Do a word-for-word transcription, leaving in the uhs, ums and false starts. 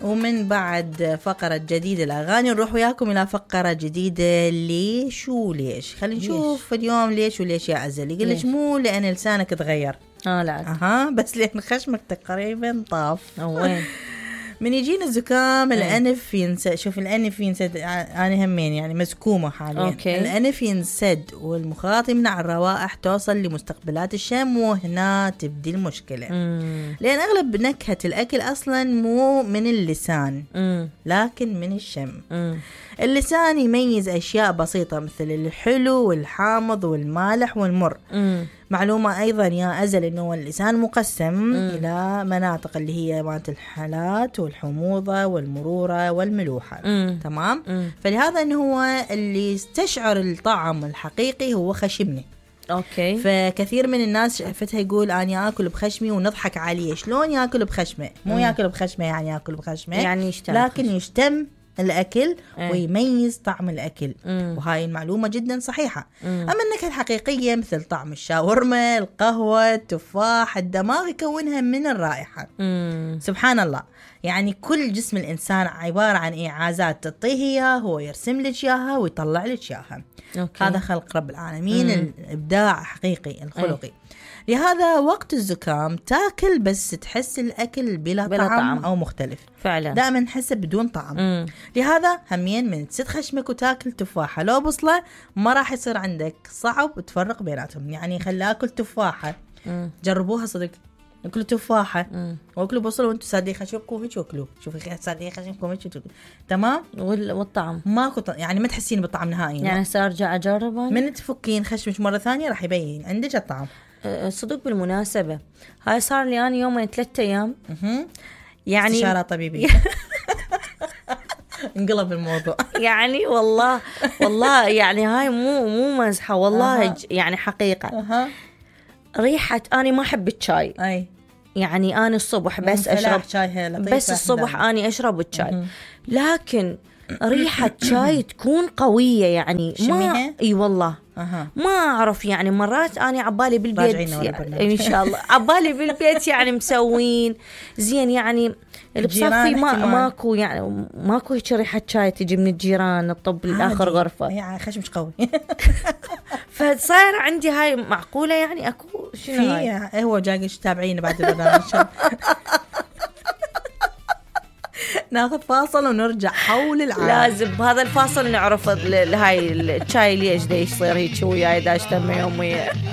ومن بعد فقرة جديدة الأغاني نروح وياكم إلى فقرة جديدة ليش وليش. خلينا نشوف اليوم ليش وليش يا عزل. يقولش مو لأن لسانك تغير آه لا أها بس لأن خشمك تقريبا طاف. وين من يجينا الزكام الأنف ينسد. شوف الأنف ينسد أنا همين يعني مسكومة حاليا. أوكي. الأنف ينسد والمخاط يمنع الروائح توصل لمستقبلات الشم وهنا تبدي المشكلة. مم. لأن أغلب نكهة الأكل أصلا مو من اللسان مم. لكن من الشم. مم. اللسان يميز أشياء بسيطة مثل الحلو والحامض والمالح والمر. مم. معلومة أيضا يا أزل إنه اللسان مقسم مم. إلى مناطق اللي هي مالت الحالات والحموضة والمرورة والملوحة. مم. تمام. مم. فلهذا إنه هو اللي يستشعر الطعم الحقيقي هو خشمنا. أوكي. فكثير من الناس شافتها يقول أنا أكل بخشمي ونضحك عليه. شلون يأكل بخشمه؟ مو مم. يأكل بخشمه يعني يأكل بخشمه يعني يشتم لكن يشتم الأكل أي. ويميز طعم الأكل. مم. وهاي المعلومة جدا صحيحة. مم. أما النكهة الحقيقية مثل طعم الشاورما القهوة التفاح الدماغ يكونها من الرائحة. مم. سبحان الله. يعني كل جسم الإنسان عبارة عن إعازات تعطيه إياها هو يرسم لك إياها ويطلع لك إياها. أوكي. هذا خلق رب العالمين. مم. الإبداع حقيقي الخلقي. أي. لهذا وقت الزكام تاكل بس تحس الأكل بلا, بلا طعم, طعم أو مختلف. فعلا دائما نحسه بدون طعم. مم. لهذا همين من تسد خشمك وتاكل تفاحة لو بصلة ما راح يصير عندك صعب تفرق بيناتهم. يعني خلي أكل تفاحة. مم. جربوها صدق. اكلوا تفاحة مم. واكلوا بصل وانتوا سادين خشمكم هيك واكلوا. شوفي سادين خشمكم هيك تمام. وال- والطعم ماكو ط... يعني ما تحسين بالطعم نهائيا. يعني سأرجع أجرب أنا؟ من تفكين خشمك مرة ثانية راح يبين عندك الطعم. أه، صدق بالمناسبة هاي صار لي أنا يومين ثلاثة أيام مه. يعني استشارة طبيبية. انقلب الموضوع. يعني والله والله يعني هاي مو مو مزحة والله. أها. يعني حقيقة أها. ريحة أنا ما أحب الشاي. أي يعني أنا الصبح بس فلاح أشرب شاي لطيفة بس الصبح دائما. أنا أشرب الشاي لكن ريحة شاي تكون قوية يعني ما شميها؟ اي والله أها. ما أعرف يعني مرات أنا عبالي بالبيت راجعينا ورا يعني البرنامج. إن شاء الله عبالي بالبيت يعني مسوين زين يعني اللي بصفي الجيران ما احتمال. ماكو يعني ماكو هيك ريحة شاي تجي من الجيران الطب لآخر عادي. غرفة. يعني خشمش قوي. فصاير عندي هاي معقولة يعني أكو شنو هاي في هو جايش تابعينا بعد البرنامج. ناخذ فاصل ونرجع حول العالم. لازم بهذا الفاصل نعرف ال- هاي الشاي ليش دا يصير هيك وياي داش تم يومي.